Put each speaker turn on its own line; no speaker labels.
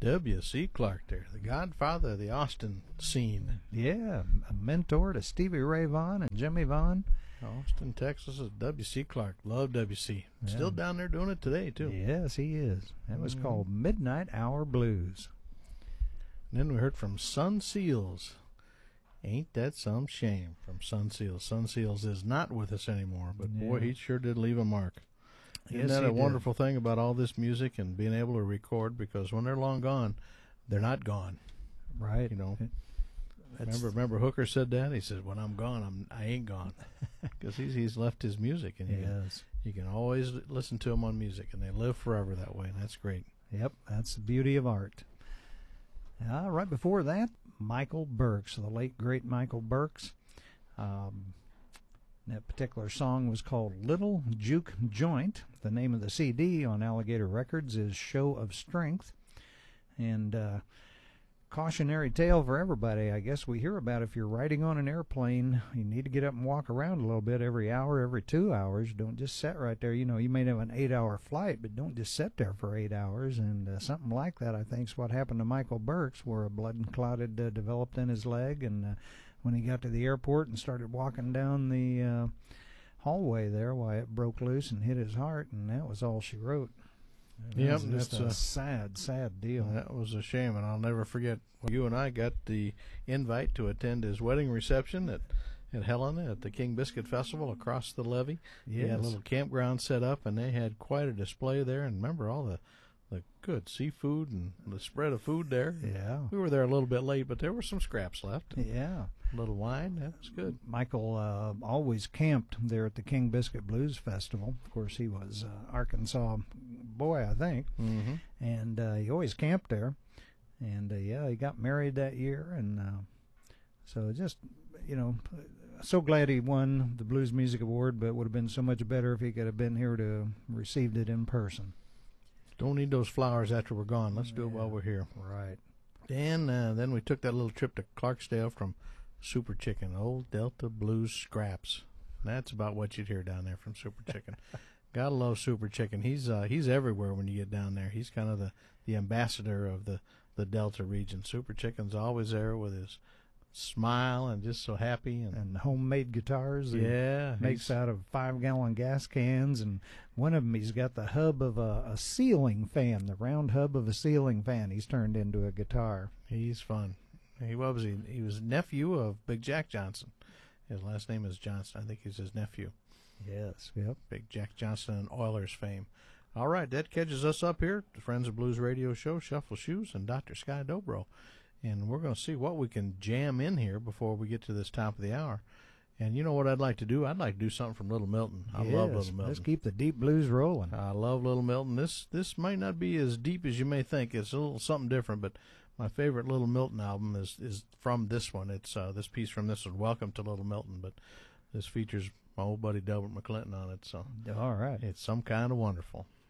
W.C. Clark there, the godfather of the Austin scene.
Yeah, a mentor to Stevie Ray Vaughan and Jimmy Vaughan.
Austin, Texas is W.C. Clark. Love W.C.
Yeah.
Still down there doing it today, too.
Yes, he is. That was called Midnight Hour Blues.
And then we heard from Sun Seals. Ain't that some shame, from Sun Seals. Sun Seals is not with us anymore, but boy, he sure did leave a mark. Isn't that a wonderful thing about all this music and being able to record? Because when they're long gone, they're not gone.
Right.
You know. Remember Hooker said that? He said, when I'm gone, I ain't gone. Because he's left his music. And you can always listen to them on music, and they live forever that way, and that's great.
Yep, that's the beauty of art. Right before that, Michael Burks, the late, great Michael Burks. That particular song was called Little Juke Joint. The name of the CD on Alligator Records is Show of Strength. And cautionary tale for everybody, I guess we hear about if you're riding on an airplane, you need to get up and walk around a little bit every hour, every 2 hours. Don't just sit right there. You know, you may have an 8-hour flight, but don't just sit there for 8 hours. And something like that, I think, is what happened to Michael Burks, where a blood clot had developed in his leg. And when he got to the airport and started walking down the hallway there, why, it broke loose and hit his heart, and that was all she wrote.
Yep,
that's a sad deal.
That was a shame, and I'll never forget when you and I got the invite to attend his wedding reception at Helena at the King Biscuit Festival across the levee.
Yes.
They had a little campground set up, and they had quite a display there. And remember all the good seafood and the spread of food there.
Yeah.
We were there a little bit late, but there were some scraps left.
Yeah.
A little wine. That was good.
Michael always camped there at the King Biscuit Blues Festival. Of course, he was Arkansas boy, I think.
Mm-hmm.
And he always camped there. And, he got married that year. And so just, so glad he won the Blues Music Award, but it would have been so much better if he could have been here to received it in person.
Don't need those flowers after we're gone. Let's do it while we're here.
Right.
And then we took that little trip to Clarksdale from Super Chicken, Old Delta Blues Scraps. That's about what you'd hear down there from Super Chicken. Gotta love Super Chicken. He's everywhere when you get down there. He's kind of the ambassador of the Delta region. Super Chicken's always there with his smile and just so happy, and
homemade guitars.
Yeah,
makes out of 5-gallon gas cans, and one of them he's got the hub of a ceiling fan, the round hub of a ceiling fan. He's turned into a guitar.
He's fun. He was nephew of Big Jack Johnson. His last name is Johnson. I think he's his nephew.
Yes. Yep.
Big Jack Johnson and Oilers fame. All right, that catches us up here. The Friends of Blues Radio Show, Shuffle Shoes, and Dr. Sky Dobro. And we're going to see what we can jam in here before we get to this top of the hour. And you know what I'd like to do? I'd like to do something from Little Milton. I love Little Milton.
Let's keep the deep blues rolling.
I love Little Milton. This might not be as deep as you may think. It's a little something different, but my favorite Little Milton album is from this one. It's this piece from this one, Welcome to Little Milton. But this features my old buddy Delbert McClinton on it. So
all right.
It's Some Kind of Wonderful.